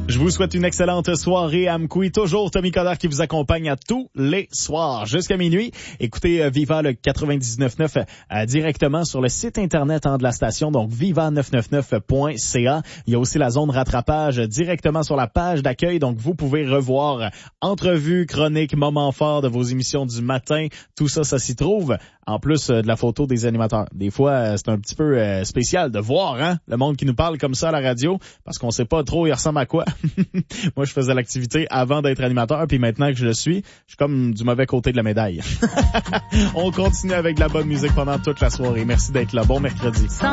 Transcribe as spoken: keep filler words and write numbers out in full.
Je vous souhaite une excellente soirée à Amkoui. Toujours Tommy Coderre qui vous accompagne à tous les soirs jusqu'à minuit. Écoutez euh, Viva le quatre-vingt-dix-neuf neuf euh, directement sur le site internet hein, de la station, donc viva neuf cent quatre-vingt-neuf point c a. Il y a aussi la zone rattrapage euh, directement sur la page d'accueil, donc vous pouvez revoir euh, entrevues, chroniques, moments forts de vos émissions du matin. Tout ça, ça s'y trouve. En plus euh, de la photo des animateurs. Des fois, euh, c'est un petit peu euh, spécial de voir hein, le monde qui nous parle comme ça à la radio, parce qu'on sait pas trop il ressemble à quoi. Moi, je faisais l'activité avant d'être animateur, puis maintenant que je le suis, je suis comme du mauvais côté de la médaille. On continue avec de la bonne musique pendant toute la soirée. Merci d'être là. Bon mercredi.